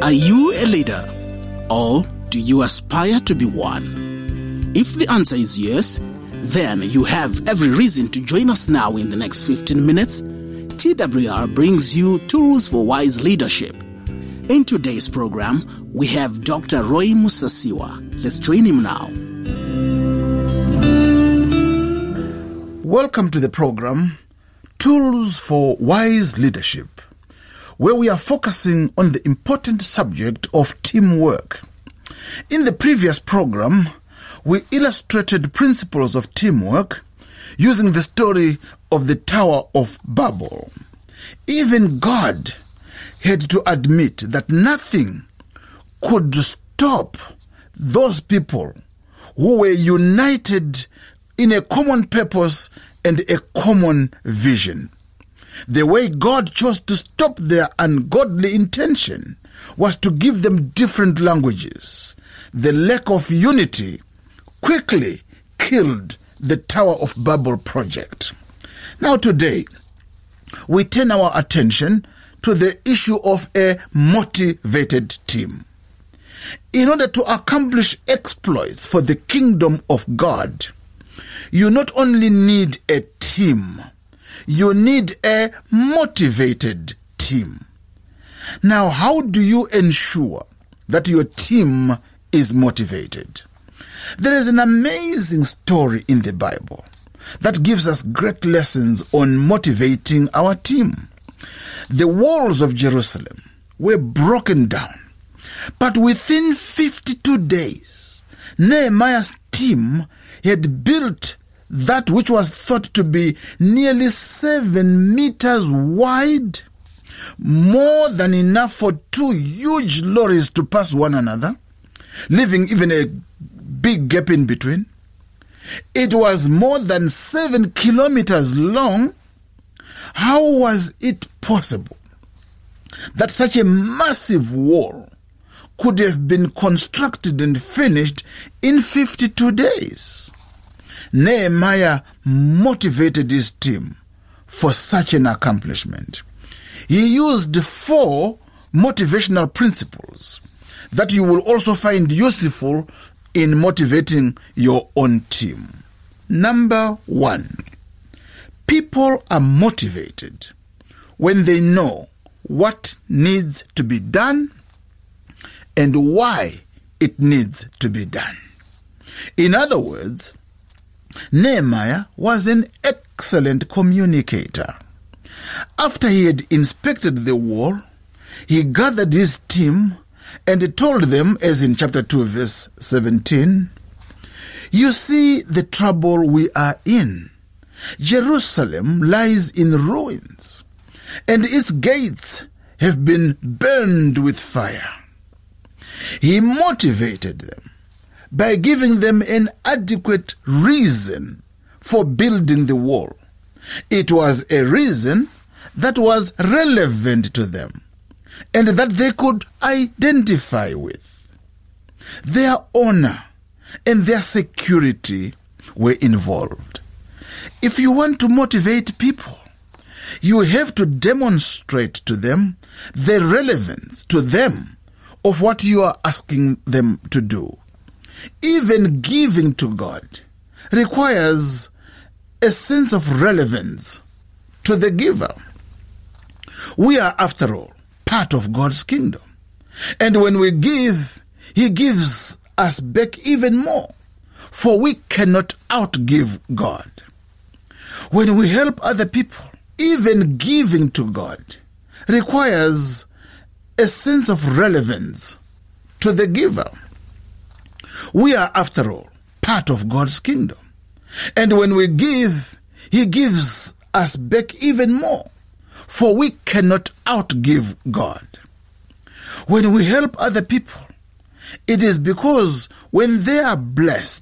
Are you a leader, or do you aspire to be one? If the answer is yes, then you have every reason to join us now. In the next 15 minutes, TWR brings you Tools for Wise Leadership. In today's program, we have Dr. Roy Musasiwa. Let's join him now. Welcome to the program, Tools for Wise Leadership, where we are focusing on the important subject of teamwork. In the previous program, we illustrated principles of teamwork using the story of the Tower of Babel. Even God had to admit that nothing could stop those people who were united in a common purpose and a common vision. The way God chose to stop their ungodly intention was to give them different languages. The lack of unity quickly killed the Tower of Babel project. Now today, we turn our attention to the issue of a motivated team. In order to accomplish exploits for the kingdom of God, you not only need a team, you need a motivated team. Now, how do you ensure that your team is motivated? There is an amazing story in the Bible that gives us great lessons on motivating our team. The walls of Jerusalem were broken down, but within 52 days, Nehemiah's team had built that which was thought to be nearly 7 meters wide, more than enough for 2 huge lorries to pass one another, leaving even a big gap in between. It was more than 7 kilometers long. How was it possible that such a massive wall could have been constructed and finished in 52 days? Nehemiah motivated his team for such an accomplishment. He used 4 motivational principles that you will also find useful in motivating your own team. Number 1, people are motivated when they know what needs to be done and why it needs to be done. In other words, Nehemiah was an excellent communicator. After he had inspected the wall, he gathered his team and told them, as in chapter 2, verse 17, "You see the trouble we are in. Jerusalem lies in ruins, and its gates have been burned with fire." He motivated them by giving them an adequate reason for building the wall. It was a reason that was relevant to them and that they could identify with. Their honor and their security were involved. If you want to motivate people, you have to demonstrate to them the relevance to them of what you are asking them to do. Even giving to God requires a sense of relevance to the giver. We are, after all, part of God's kingdom. And when we give, He gives us back even more, for we cannot outgive God. When we help other people, even giving to God requires a sense of relevance to the giver. We are, after all, part of God's kingdom. And when we give, He gives us back even more, for we cannot outgive God. When we help other people, it is because when they are blessed,